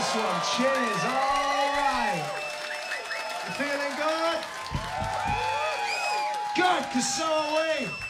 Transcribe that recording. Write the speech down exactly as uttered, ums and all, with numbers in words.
Nice one. Cheers. All right. You feeling good? Good, because so are we.